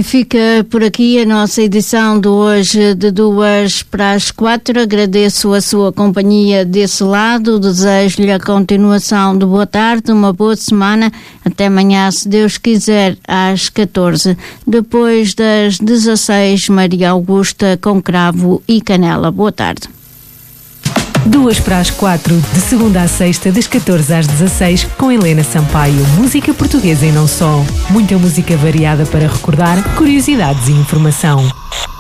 fica por aqui a nossa edição de hoje de 2:45. Agradeço a sua companhia desse lado, desejo-lhe a continuação de boa tarde, uma boa semana, até amanhã, se Deus quiser, às 14. Depois das 16, Maria Augusta com cravo e canela. Boa tarde. 2:45, de segunda à sexta, das 14 às 16, com Helena Sampaio. Música portuguesa e não só. Muita música variada para recordar, curiosidades e informação.